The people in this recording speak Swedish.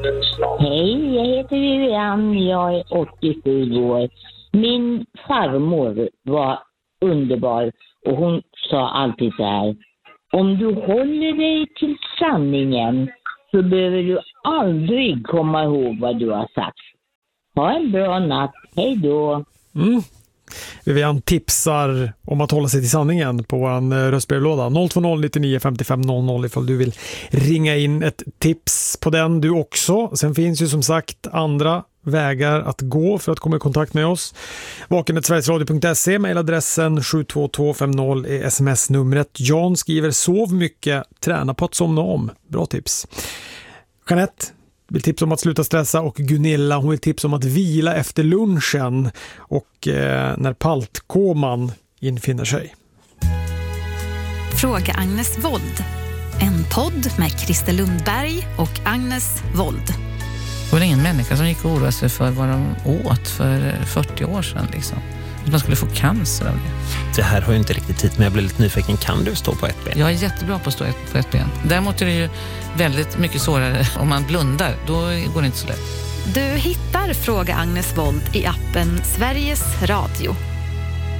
Hej, jag heter Vivian. Jag är 87 år. Min farmor var underbar och hon sa alltid så här: om du håller dig till sanningen så behöver du aldrig komma ihåg vad du har sagt. Ha en bra natt. Hej då. Vivian tipsar om att hålla sig till sanningen på vår röstbrevlåda 020 99 55 00 ifall du vill ringa in ett tips på den du också. Sen finns ju som sagt andra vägar att gå för att komma i kontakt med oss. vaken@sverigesradio.se, mejladressen 72250 är sms-numret. Jan skriver: sov mycket, träna på att somna om. Bra tips. Jeanette vill tipsa om att sluta stressa och Gunilla, hon vill tipsa om att vila efter lunchen och när paltkoman infinner sig. Fråga Agnes Wold. En podd med Christer Lundberg och Agnes Wold. Det var ingen människa som gick och oroade sig för vad de åt för 40 år sedan liksom. Att man skulle få cancer av det. Det här har ju inte riktigt tid, men jag blir lite nyfiken. Kan du stå på ett ben? Jag är jättebra på att stå på ett ben. Däremot är det ju väldigt mycket svårare om man blundar. Då går det inte så lätt. Du hittar Fråga Agnes Wold i appen Sveriges Radio.